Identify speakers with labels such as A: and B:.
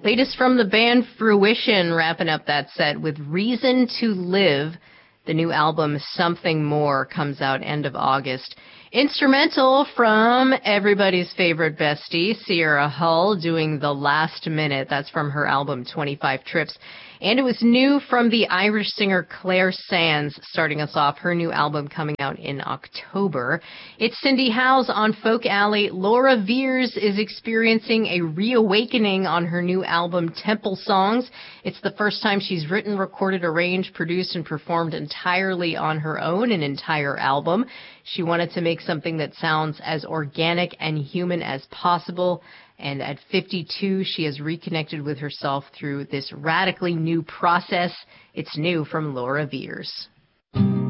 A: Latest from the band Fruition, wrapping up that set with Reason to Live. The new album, Something More, comes out end of August. Instrumental from everybody's favorite bestie, Sierra Hull, doing The Last Minute. That's from her album 25 Trips. And it was new from the Irish singer Claire Sands, starting us off, her new album coming out in October. It's Cindy Howes on Folk Alley. Laura Veirs is experiencing a reawakening on her new album, Temple Songs. It's the first time she's written, recorded, arranged, produced, and performed entirely on her own, an entire album. She wanted to make something that sounds as organic and human as possible. And at 52, she has reconnected with herself through this radically new process. It's new from Laura Veirs.